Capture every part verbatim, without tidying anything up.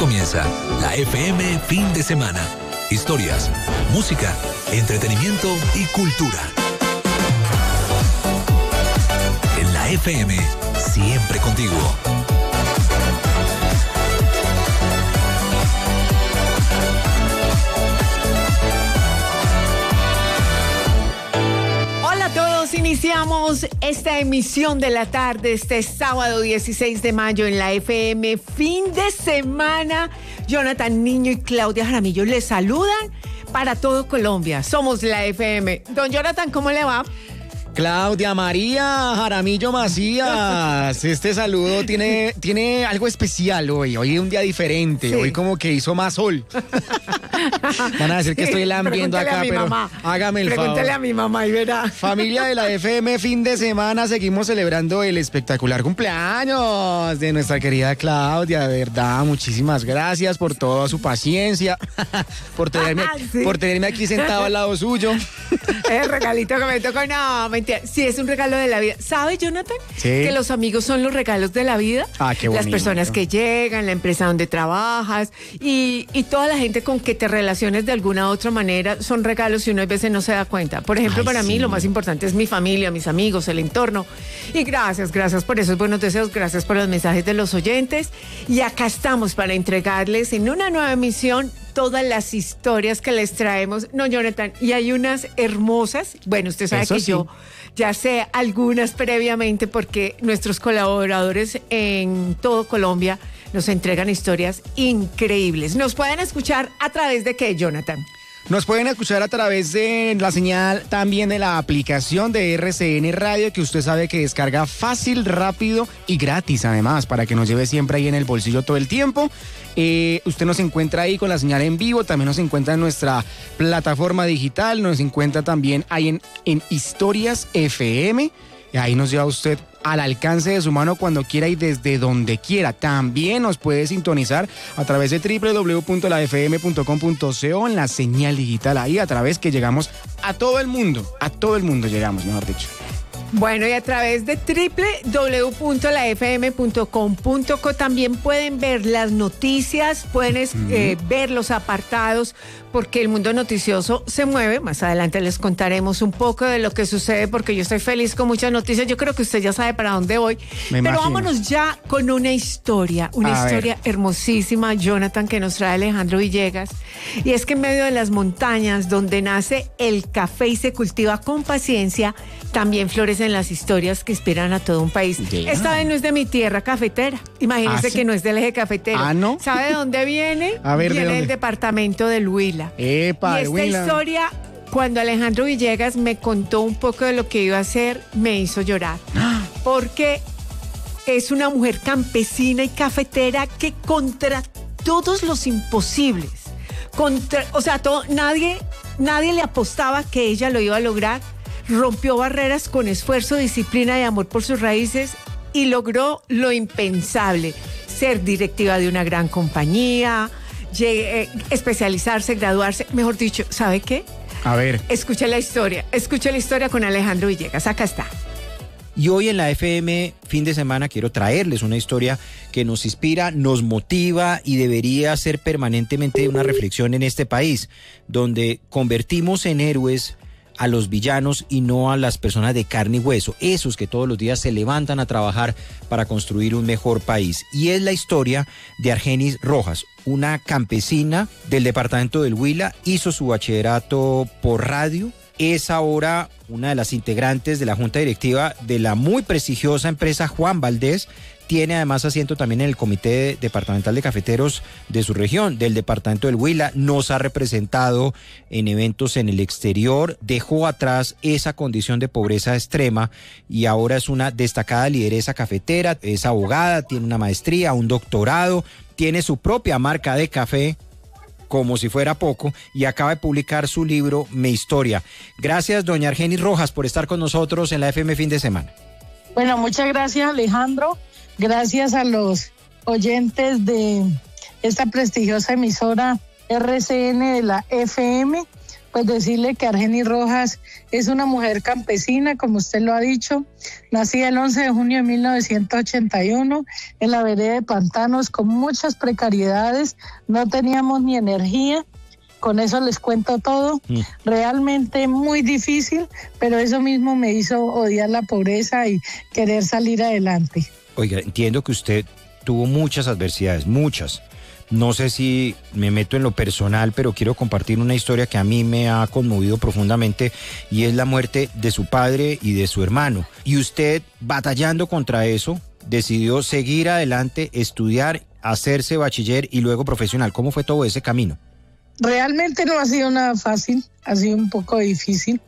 comienza la F M Fin de Semana. Historias, música, entretenimiento y cultura. En la F M, siempre contigo. Iniciamos esta emisión de la tarde, este sábado dieciséis de mayo en la F M, fin de semana. Jonathan Niño y Claudia Jaramillo les saludan para todo Colombia. Somos la F M. Don Jonathan, ¿cómo le va? Claudia María Jaramillo Macías, este saludo tiene, tiene algo especial hoy, hoy es un día diferente, sí. Hoy como que hizo más sol. Van a decir que sí, estoy lambiendo acá, pero mamá. Hágame el Pregúntale favor. Pregúntale a mi mamá y verá. Familia de la F M, fin de semana, seguimos celebrando el espectacular cumpleaños de nuestra querida Claudia, de verdad, muchísimas gracias por toda su paciencia, por tenerme, sí. por tenerme aquí sentado al lado suyo. El regalito que me tocó, no, mentira. Sí, es un regalo de la vida. ¿Sabe, Jonathan? Sí. Que los amigos son los regalos de la vida. Ah, qué bonito. Las personas que llegan, la empresa donde trabajas y, y toda la gente con que te relaciones de alguna u otra manera son regalos y uno a veces no se da cuenta. Por ejemplo, Ay, para sí. mí lo más importante es mi familia, mis amigos, el entorno. Y gracias, gracias por esos buenos deseos, gracias por los mensajes de los oyentes. Y acá estamos para entregarles en una nueva emisión todas las historias que les traemos. No, Jonathan, y hay unas hermosas. Bueno, usted sabe Eso que sí. yo ya sé algunas previamente porque nuestros colaboradores en todo Colombia nos entregan historias increíbles. ¿Nos pueden escuchar a través de qué, Jonathan? Nos pueden escuchar a través de la señal también de la aplicación de R C N Radio, que usted sabe que descarga fácil, rápido y gratis además, para que nos lleve siempre ahí en el bolsillo todo el tiempo. Eh, usted nos encuentra ahí con la señal en vivo, también nos encuentra en nuestra plataforma digital, nos encuentra también ahí en, en Historias F M, y ahí nos lleva usted al alcance de su mano cuando quiera y desde donde quiera. También nos puede sintonizar a través de doble u doble u doble u punto la f m punto com punto co en la señal digital, ahí a través que llegamos a todo el mundo, a todo el mundo llegamos, mejor dicho. Bueno, y a través de doble u doble u doble u punto la f m punto com punto co también pueden ver las noticias, pueden uh-huh. eh, ver los apartados, porque el mundo noticioso se mueve. Más adelante les contaremos un poco de lo que sucede, porque yo estoy feliz con muchas noticias. Yo creo que usted ya sabe para dónde voy. Me Pero imagino. Vámonos ya con una historia, una a historia ver. hermosísima, Jonathan, que nos trae Alejandro Villegas. Y es que en medio de las montañas donde nace el café y se cultiva con paciencia, también florecen las historias que inspiran a todo un país. Yeah. Esta vez no es de mi tierra cafetera. Imagínense ¿Ah, sí? que no es del eje cafetero. Ah, ¿no? ¿Sabe de dónde viene? A ver, viene ¿de dónde? del departamento del Huila. Epa, y esta Huila. historia, cuando Alejandro Villegas me contó un poco de lo que iba a hacer, me hizo llorar. Porque es una mujer campesina y cafetera que contra todos los imposibles, contra, o sea, todo, nadie, nadie le apostaba que ella lo iba a lograr. Rompió barreras con esfuerzo, disciplina y amor por sus raíces y logró lo impensable: ser directiva de una gran compañía, llegue, eh, especializarse, graduarse. Mejor dicho, ¿sabe qué? A ver. Escuche la historia, escuche la historia con Alejandro Villegas. Acá está. Y hoy en la F M fin de semana quiero traerles una historia que nos inspira, nos motiva y debería ser permanentemente una reflexión en este país, donde convertimos en héroes a los villanos y no a las personas de carne y hueso, esos que todos los días se levantan a trabajar para construir un mejor país. Y es la historia de Argenis Rojas, una campesina del departamento del Huila, hizo su bachillerato por radio, es ahora una de las integrantes de la junta directiva de la muy prestigiosa empresa Juan Valdés. Tiene además asiento también en el Comité Departamental de Cafeteros de su región, del departamento del Huila. Nos ha representado en eventos en el exterior, dejó atrás esa condición de pobreza extrema y ahora es una destacada lideresa cafetera, es abogada, tiene una maestría, un doctorado, tiene su propia marca de café, como si fuera poco, y acaba de publicar su libro Mi Historia. Gracias, doña Argenis Rojas, por estar con nosotros en la F M fin de semana. Bueno, muchas gracias, Alejandro. Gracias a los oyentes de esta prestigiosa emisora R C N de la F M. pues decirle que Argeni Rojas es una mujer campesina, como usted lo ha dicho, nacida el once de junio de mil novecientos ochenta y uno en la vereda de Pantanos, con muchas precariedades, no teníamos ni energía. Con eso les cuento todo. Mm. Realmente muy difícil, pero eso mismo me hizo odiar la pobreza y querer salir adelante. Oiga, entiendo que usted tuvo muchas adversidades, muchas. No sé si me meto en lo personal, pero quiero compartir una historia que a mí me ha conmovido profundamente, y es la muerte de su padre y de su hermano. Y usted, batallando contra eso, decidió seguir adelante, estudiar, hacerse bachiller y luego profesional. ¿Cómo fue todo ese camino? Realmente no ha sido nada fácil, ha sido un poco difícil.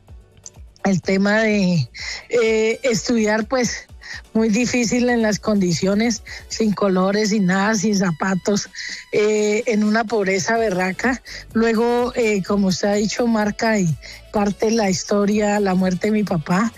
El tema de eh, estudiar, pues, muy difícil en las condiciones, sin colores, sin nada, sin zapatos, eh, en una pobreza berraca. Luego, eh, como usted ha dicho, marca y parte la historia, la muerte de mi papá,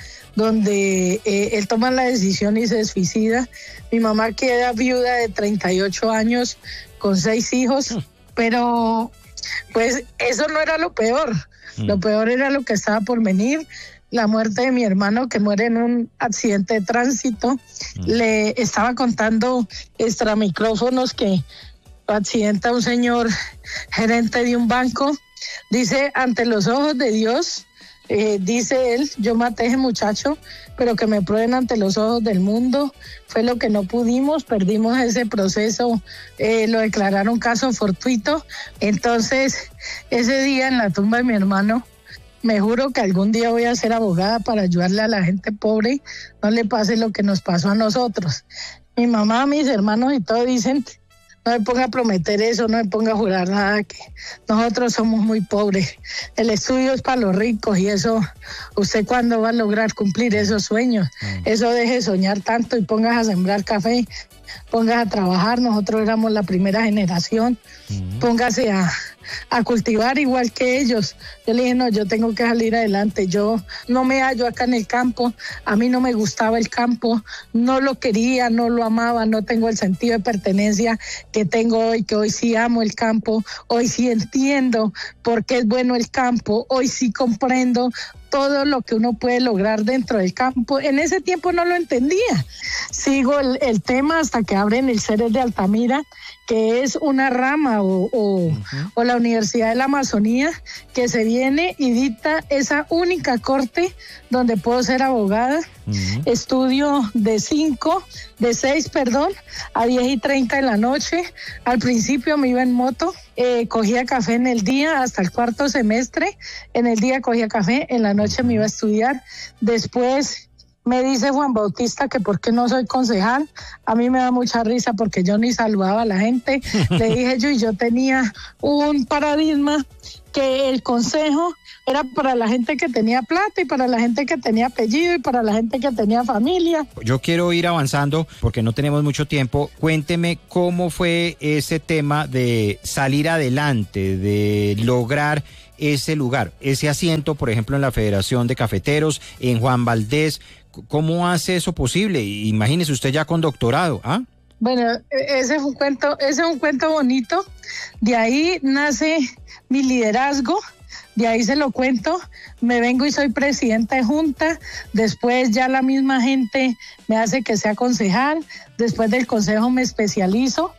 donde eh, él toma la decisión y se suicida. Mi mamá queda viuda de treinta y ocho años, con seis hijos, pero... pues eso no era lo peor, mm. lo peor era lo que estaba por venir, la muerte de mi hermano que muere en un accidente de tránsito. Mm. Le estaba contando extra micrófonos que accidenta un señor gerente de un banco, dice, ante los ojos de Dios, eh, dice él, yo maté a ese muchacho, pero que me prueben ante los ojos del mundo. Fue lo que no pudimos, perdimos ese proceso, eh, lo declararon caso fortuito. Entonces, ese día en la tumba de mi hermano, me juro que algún día voy a ser abogada para ayudarle a la gente pobre, no le pase lo que nos pasó a nosotros. Mi mamá, mis hermanos y todos dicen, no me ponga a prometer eso, no me ponga a jurar nada, que nosotros somos muy pobres. El estudio es para los ricos y eso, ¿usted cuándo va a lograr cumplir esos sueños? Mm. Eso deje de soñar tanto y pongas a sembrar café, pongas a trabajar. Nosotros éramos la primera generación, mm. póngase a, a cultivar igual que ellos. Yo le dije, no, yo tengo que salir adelante, yo no me hallo acá en el campo, a mí no me gustaba el campo, no lo quería, no lo amaba, no tengo el sentido de pertenencia que tengo hoy, que hoy sí amo el campo, hoy sí entiendo por qué es bueno el campo, hoy sí comprendo todo lo que uno puede lograr dentro del campo. En ese tiempo no lo entendía. Sigo el, el tema hasta que abren el Ceres de Altamira, que es una rama o, o, uh-huh. o la Universidad de la Amazonía, que se viene y dicta esa única corte donde puedo ser abogada. Uh-huh. Estudio de cinco, de seis, perdón, a diez y treinta de la noche. Al principio me iba en moto, eh, cogía café en el día hasta el cuarto semestre. En el día cogía café, en la noche me iba a estudiar. Después me dice Juan Bautista que por qué no soy concejal. A mí me da mucha risa porque yo ni saludaba a la gente. Le dije yo, y yo tenía un paradigma que el consejo era para la gente que tenía plata y para la gente que tenía apellido y para la gente que tenía familia. Yo quiero ir avanzando porque no tenemos mucho tiempo. Cuénteme cómo fue ese tema de salir adelante, de lograr ese lugar, ese asiento, por ejemplo, en la Federación de Cafeteros, en Juan Valdez. ¿Cómo hace eso posible? Imagínese usted ya con doctorado, ¿ah? Bueno, ese es un cuento, ese es un cuento bonito. De ahí nace mi liderazgo. De ahí se lo cuento, me vengo y soy presidenta de junta, después ya la misma gente me hace que sea concejal, después del consejo me especializo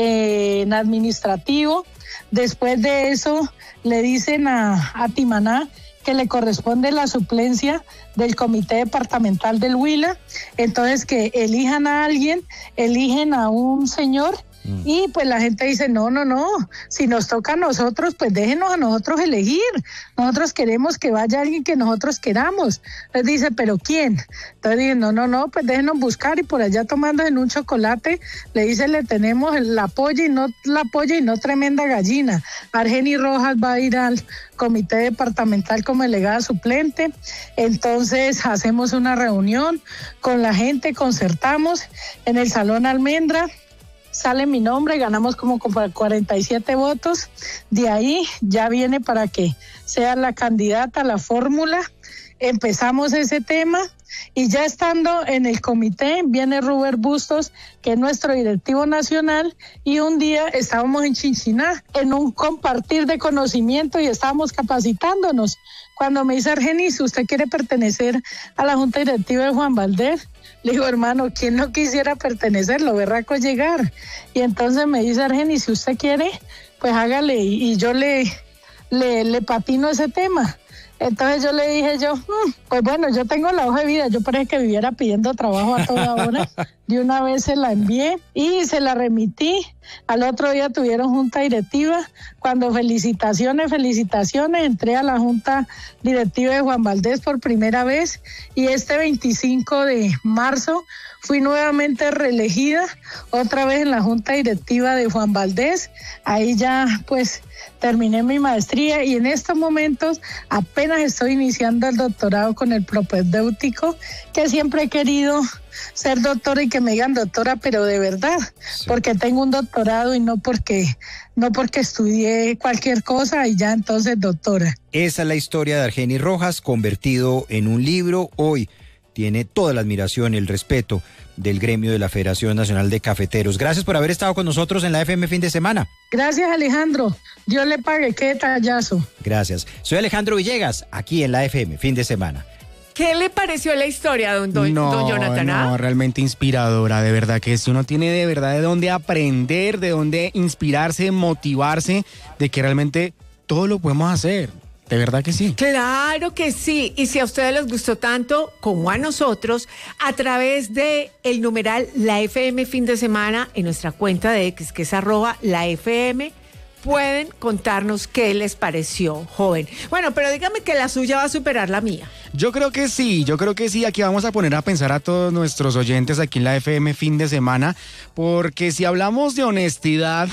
eh, en administrativo, después de eso le dicen a, a Timaná que le corresponde la suplencia del comité departamental del Huila, entonces que elijan a alguien, eligen a un señor. Y pues la gente dice, no, no, no, si nos toca a nosotros, pues déjenos a nosotros elegir. Nosotros queremos que vaya alguien que nosotros queramos. Entonces dice, ¿pero quién? Entonces dicen, no, no, no, pues déjenos buscar. Y por allá tomando en un chocolate, le dice, le tenemos la polla y no la polla y no tremenda gallina. Argeni Rojas va a ir al comité departamental como delegada suplente. Entonces hacemos una reunión con la gente, concertamos en el Salón Almendra. Sale mi nombre, ganamos como cuarenta y siete votos, de ahí ya viene para que sea la candidata, la fórmula, empezamos ese tema, Y ya estando en el comité, viene Robert Bustos, que es nuestro directivo nacional, y un día estábamos en Chinchiná, en un compartir de conocimiento y estábamos capacitándonos. Cuando me dice Argenis, ¿usted quiere pertenecer a la Junta Directiva de Juan Valdez? Le digo, hermano, ¿quién no quisiera pertenecer? Lo berraco es llegar. Y entonces me dice Argenis, si usted quiere, pues hágale, y, y yo le, le, le patino ese tema. Entonces yo le dije yo, mmm, pues bueno, yo tengo la hoja de vida, yo parece que viviera pidiendo trabajo a toda hora. De una vez se la envié y se la remití. Al otro día tuvieron junta directiva. Cuando felicitaciones, felicitaciones, entré a la junta directiva de Juan Valdez por primera vez y este veinticinco de marzo fui nuevamente reelegida otra vez en la junta directiva de Juan Valdez. Ahí ya pues terminé mi maestría y en estos momentos apenas estoy iniciando el doctorado con el propedéutico, que siempre he querido ser doctora y que me digan doctora, pero de verdad, sí. Porque tengo un doctorado y no porque, no porque estudié cualquier cosa y ya entonces doctora. Esa es la historia de Argenis Rojas, convertido en un libro. Hoy tiene toda la admiración y el respeto del gremio de la Federación Nacional de Cafeteros. Gracias por haber estado con nosotros en la F M Fin de Semana. Gracias, Alejandro. Dios le pague, qué detallazo. Gracias. Soy Alejandro Villegas, aquí en la F M Fin de Semana. ¿Qué le pareció la historia, don, don, no, don Jonathan? No, realmente inspiradora, de verdad que si uno tiene de verdad de dónde aprender, de dónde inspirarse, motivarse, de que realmente todo lo podemos hacer. ¿De verdad que sí? Claro que sí. Y si a ustedes les gustó tanto como a nosotros, a través de el numeral La F M Fin de Semana en nuestra cuenta de X, que es arroba la F M, pueden contarnos qué les pareció, joven. Bueno, pero dígame que la suya va a superar la mía. Yo creo que sí, yo creo que sí. Aquí vamos a poner a pensar a todos nuestros oyentes aquí en la F M Fin de Semana, porque si hablamos de honestidad,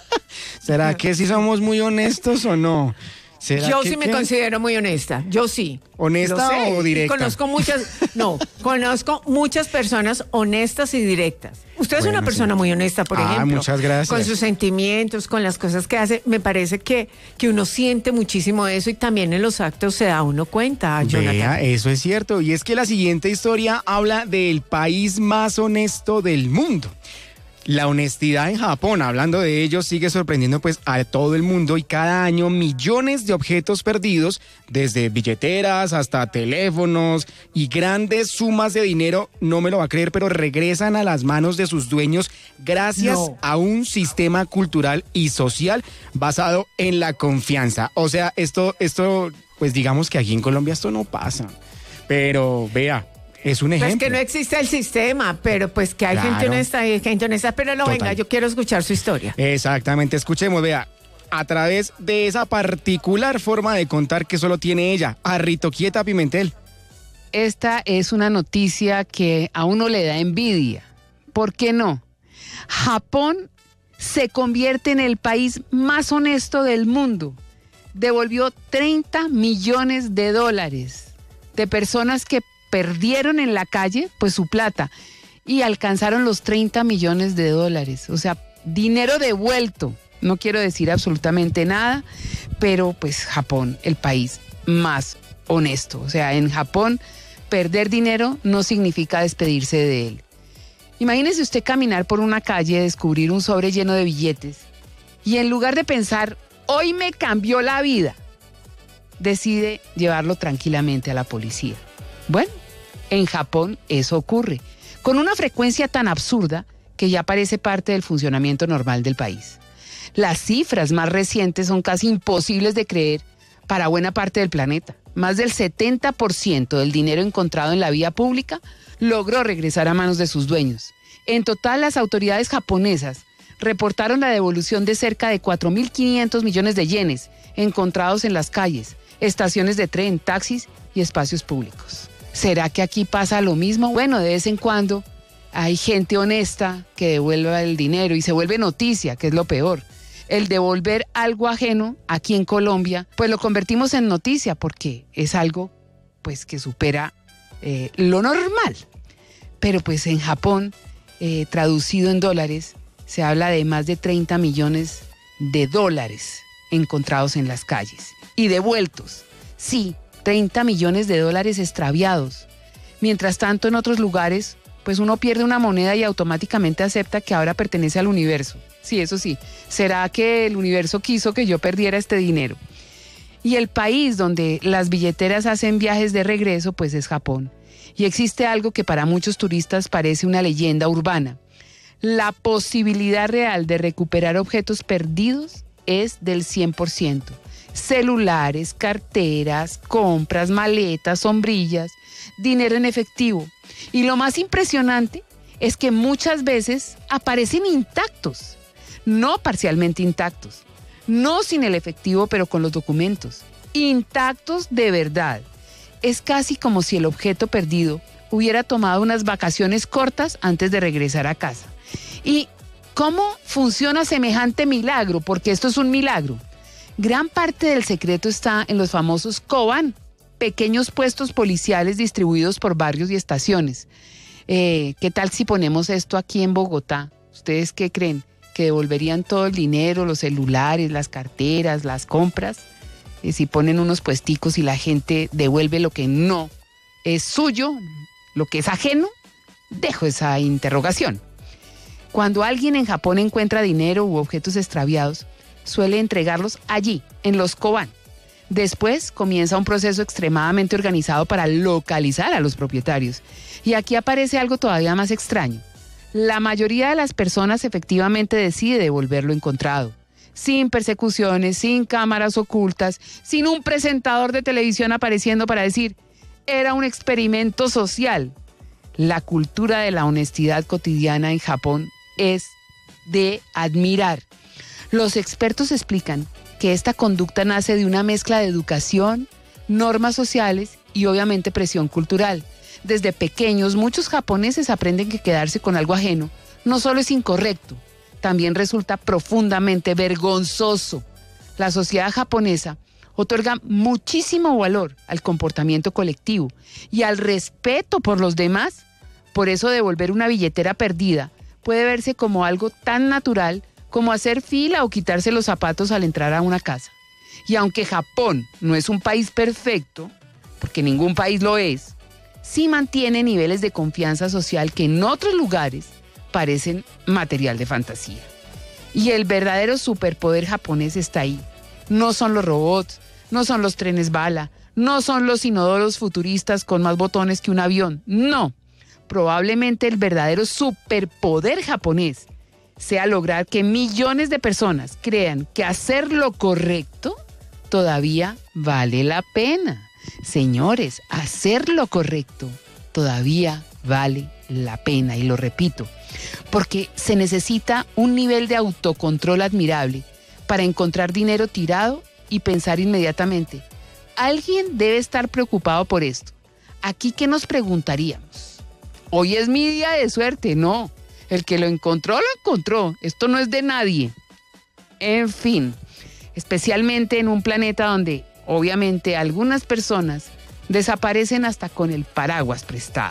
¿será que sí somos muy honestos o no? Yo que, sí me qué? considero muy honesta, yo sí. ¿Honesta o directa? Y conozco muchas, no, conozco muchas personas honestas y directas. Usted bueno, es una persona sí. muy honesta, por ah, ejemplo. Muchas gracias. Con sus sentimientos, con las cosas que hace. Me parece que, que uno siente muchísimo eso y también en los actos se da uno cuenta, Jonathan. Vea, eso es cierto. Y es que la siguiente historia habla del país más honesto del mundo. La honestidad en Japón, hablando de ello, sigue sorprendiendo pues a todo el mundo y cada año millones de objetos perdidos, desde billeteras hasta teléfonos y grandes sumas de dinero, no me lo va a creer, pero regresan a las manos de sus dueños gracias no. a un sistema cultural y social basado en la confianza. O sea, esto, esto, pues digamos que aquí en Colombia esto no pasa, pero vea. Es un ejemplo. Pues que no existe el sistema, pero pues que hay claro. gente honesta y hay gente honesta, pero no, Total. venga, yo quiero escuchar su historia. Exactamente, escuchemos, vea, a través de esa particular forma de contar que solo tiene ella, Arritoquieta Pimentel. Esta es una noticia que a uno le da envidia. ¿Por qué no? Japón se convierte en el país más honesto del mundo. Devolvió treinta millones de dólares de personas que perdieron en la calle pues su plata y alcanzaron los treinta millones de dólares, o sea, dinero devuelto. No quiero decir absolutamente nada, pero pues Japón, el país más honesto. O sea, en Japón perder dinero no significa despedirse de él. Imagínese usted caminar por una calle, descubrir un sobre lleno de billetes y en lugar de pensar, hoy me cambió la vida, decide llevarlo tranquilamente a la policía. Bueno, en Japón eso ocurre, con una frecuencia tan absurda que ya parece parte del funcionamiento normal del país. Las cifras más recientes son casi imposibles de creer para buena parte del planeta. Más del setenta por ciento del dinero encontrado en la vía pública logró regresar a manos de sus dueños. En total, las autoridades japonesas reportaron la devolución de cerca de cuatro mil quinientos millones de yenes encontrados en las calles, estaciones de tren, taxis y espacios públicos. ¿Será que aquí pasa lo mismo? Bueno, de vez en cuando hay gente honesta que devuelve el dinero y se vuelve noticia, que es lo peor. El devolver algo ajeno aquí en Colombia, pues lo convertimos en noticia porque es algo pues que supera eh, lo normal. Pero pues en Japón, eh, traducido en dólares, se habla de más de treinta millones de dólares encontrados en las calles y devueltos. Sí, treinta millones de dólares extraviados. Mientras tanto, en otros lugares, pues uno pierde una moneda y automáticamente acepta que ahora pertenece al universo. Sí, eso sí. ¿Será que el universo quiso que yo perdiera este dinero? Y el país donde las billeteras hacen viajes de regreso, pues es Japón. Y existe algo que para muchos turistas parece una leyenda urbana. La posibilidad real de recuperar objetos perdidos es del cien por ciento. Celulares, carteras, compras, maletas, sombrillas, dinero en efectivo. Y lo más impresionante es que muchas veces aparecen intactos, no parcialmente intactos, no sin el efectivo pero con los documentos, intactos de verdad. Es casi como si el objeto perdido hubiera tomado unas vacaciones cortas antes de regresar a casa. ¿Y cómo funciona semejante milagro? Porque esto es un milagro. Gran parte del secreto está en los famosos Koban, pequeños puestos policiales distribuidos por barrios y estaciones. Eh, ¿Qué tal si ponemos esto aquí en Bogotá? ¿Ustedes qué creen? ¿Que devolverían todo el dinero, los celulares, las carteras, las compras? Eh, si ponen unos puesticos y la gente devuelve lo que no es suyo, lo que es ajeno, dejo esa interrogación. Cuando alguien en Japón encuentra dinero u objetos extraviados, suele entregarlos allí, en los Koban. Después comienza un proceso extremadamente organizado para localizar a los propietarios. Y aquí aparece algo todavía más extraño. La mayoría de las personas efectivamente decide devolver lo encontrado, sin persecuciones, sin cámaras ocultas, sin un presentador de televisión apareciendo para decir, era un experimento social. La cultura de la honestidad cotidiana en Japón es de admirar. Los expertos explican que esta conducta nace de una mezcla de educación, normas sociales y obviamente presión cultural. Desde pequeños, muchos japoneses aprenden que quedarse con algo ajeno no solo es incorrecto, también resulta profundamente vergonzoso. La sociedad japonesa otorga muchísimo valor al comportamiento colectivo y al respeto por los demás. Por eso devolver una billetera perdida puede verse como algo tan natural como hacer fila o quitarse los zapatos al entrar a una casa. Y aunque Japón no es un país perfecto, porque ningún país lo es, sí mantiene niveles de confianza social que en otros lugares parecen material de fantasía. Y el verdadero superpoder japonés está ahí. No son los robots, no son los trenes bala, no son los inodoros futuristas con más botones que un avión, no. Probablemente el verdadero superpoder japonés sea lograr que millones de personas crean que hacer lo correcto todavía vale la pena. Señores, hacer lo correcto todavía vale la pena, y lo repito, porque se necesita un nivel de autocontrol admirable para encontrar dinero tirado y pensar inmediatamente, alguien debe estar preocupado por esto. Aquí, ¿qué nos preguntaríamos? Hoy es mi día de suerte, no. El que lo encontró, lo encontró. Esto no es de nadie. En fin, especialmente en un planeta donde, obviamente, algunas personas desaparecen hasta con el paraguas prestado.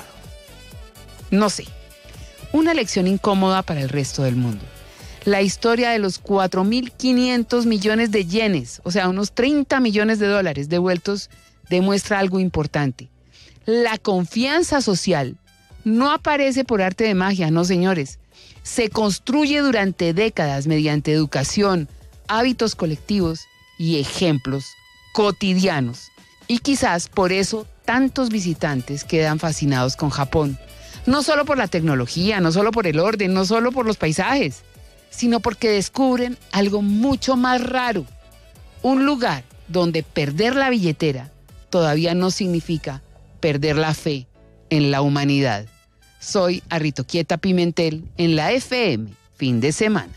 No sé, una lección incómoda para el resto del mundo. La historia de los cuatro mil quinientos millones de yenes, o sea, unos treinta millones de dólares devueltos, demuestra algo importante. La confianza social no aparece por arte de magia, no señores. Se construye durante décadas mediante educación, hábitos colectivos y ejemplos cotidianos. Y quizás por eso tantos visitantes quedan fascinados con Japón. No solo por la tecnología, no solo por el orden, no solo por los paisajes, sino porque descubren algo mucho más raro. Un lugar donde perder la billetera todavía no significa perder la fe en la humanidad. Soy Arritoquieta Pimentel en la F M, fin de semana.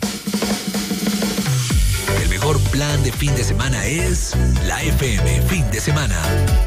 El mejor plan de fin de semana es la F M, fin de semana.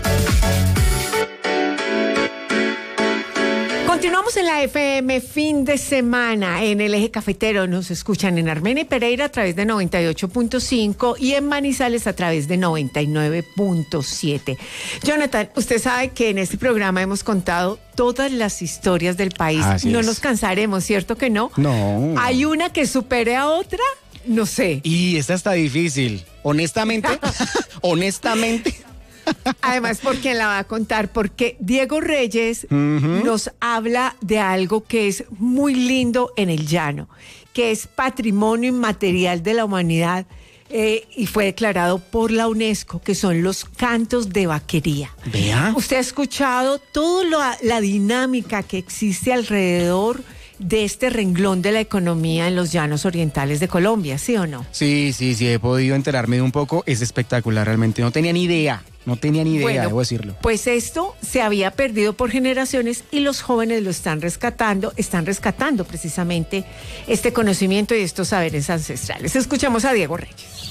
Continuamos en la F M fin de semana en el eje cafetero. Nos escuchan en Armenia y Pereira a través de noventa y ocho punto cinco y en Manizales a través de noventa y nueve punto siete. Jonathan, usted sabe que en este programa hemos contado todas las historias del país. Así no es. nos cansaremos, ¿cierto que no? No. ¿Hay una que supere a otra? No sé. Y esta está difícil. Honestamente, honestamente, Además, ¿por quién la va a contar? Porque Diego Reyes uh-huh. nos habla de algo que es muy lindo en el llano, que es patrimonio inmaterial de la humanidad eh, y fue declarado por la UNESCO, que son los cantos de vaquería. Vea. Usted ha escuchado toda la dinámica que existe alrededor de este renglón de la economía en los llanos orientales de Colombia, ¿sí o no? Sí, sí, sí, he podido enterarme de un poco. Es espectacular, realmente. No tenía ni idea, no tenía ni idea, bueno, debo decirlo. Pues esto se había perdido por generaciones y los jóvenes lo están rescatando, están rescatando precisamente este conocimiento y estos saberes ancestrales. Escuchamos a Diego Reyes.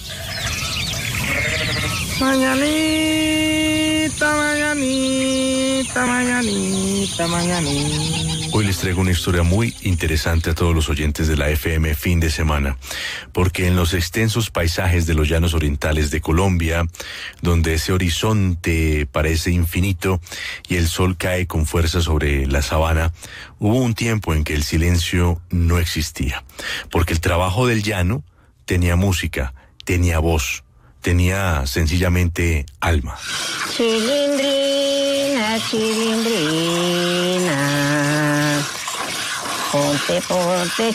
Mañanita, mañanita, mañanita, mañanita. Hoy les traigo una historia muy interesante a todos los oyentes de la F M Fin de Semana, porque en los extensos paisajes de los llanos orientales de Colombia, donde ese horizonte parece infinito y el sol cae con fuerza sobre la sabana, hubo un tiempo en que el silencio no existía, porque el trabajo del llano tenía música, tenía voz, tenía sencillamente alma. Chilindrina, chilindrina, ponte, ponte,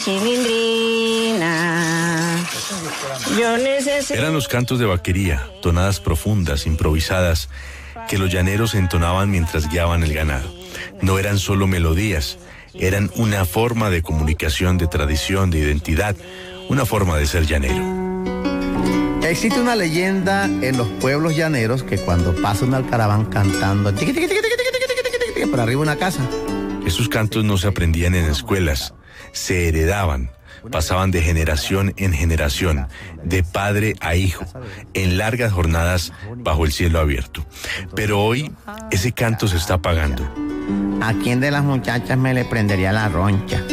chilindrina. Yo necesito... Eran los cantos de vaquería, tonadas profundas, improvisadas, que los llaneros entonaban mientras guiaban el ganado. No eran solo melodías, eran una forma de comunicación, de tradición, de identidad, una forma de ser llanero. Existe una leyenda en los pueblos llaneros que cuando pasa un alcaraván cantando tiqui, tiqui, tiqui, tiqui, tiqui, tiqui, tiqui, por arriba de una casa. Estos cantos no se aprendían en escuelas, se heredaban, pasaban de generación en generación, de padre a hijo, en largas jornadas bajo el cielo abierto. Pero hoy ese canto se está apagando. ¿A quién de las muchachas me le prendería la roncha?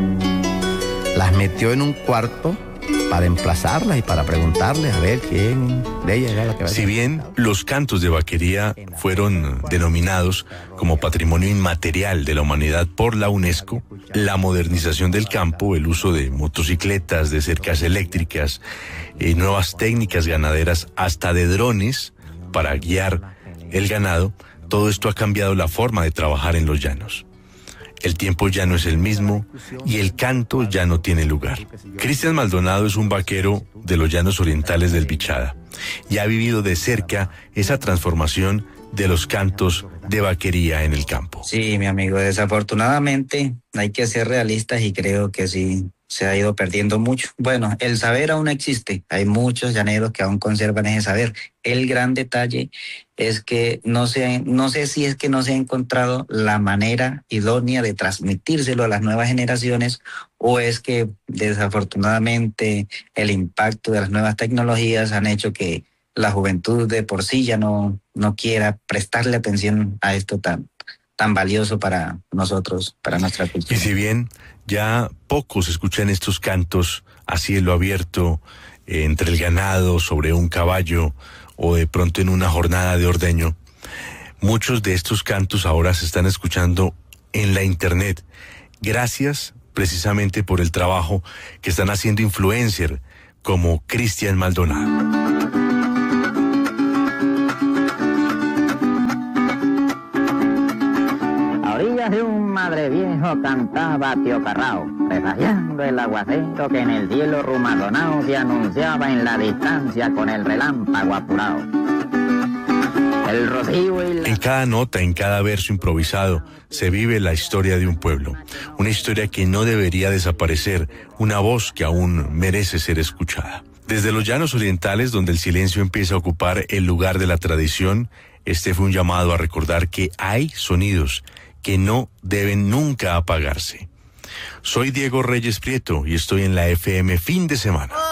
Las metió en un cuarto para emplazarlas y para preguntarles a ver quién de ellas era la que va a Si bien los cantos de vaquería fueron denominados como patrimonio inmaterial de la humanidad por la UNESCO, la modernización del campo, el uso de motocicletas, de cercas eléctricas, eh, nuevas técnicas ganaderas, hasta de drones para guiar el ganado, todo esto ha cambiado la forma de trabajar en los llanos. El tiempo ya no es el mismo y el canto ya no tiene lugar. Cristian Maldonado es un vaquero de los llanos orientales del Bichada y ha vivido de cerca esa transformación de los cantos de vaquería en el campo. Sí, mi amigo, desafortunadamente hay que ser realistas y creo que sí se ha ido perdiendo mucho. Bueno, el saber aún existe, hay muchos llaneros que aún conservan ese saber. El gran detalle es que no sé, no sé si es que no se ha encontrado la manera idónea de transmitírselo a las nuevas generaciones o es que desafortunadamente el impacto de las nuevas tecnologías han hecho que la juventud de por sí ya no, no quiera prestarle atención a esto tan, tan valioso para nosotros, para nuestra cultura. Y si bien ya pocos escuchan estos cantos a cielo abierto, eh, entre el ganado, sobre un caballo o de pronto en una jornada de ordeño, muchos de estos cantos ahora se están escuchando en la internet, gracias precisamente por el trabajo que están haciendo influencers como Cristian Maldonado. De un madre viejo cantaba Tío Carrao, presagiando el aguacero que en el cielo rumadonao se anunciaba en la distancia con el relámpago apurado. El rocío y la... En cada nota, en cada verso improvisado, se vive la historia de un pueblo, una historia que no debería desaparecer, una voz que aún merece ser escuchada. Desde los llanos orientales, donde el silencio empieza a ocupar el lugar de la tradición, este fue un llamado a recordar que hay sonidos que no deben nunca apagarse. Soy Diego Reyes Prieto y estoy en la F M Fin de Semana.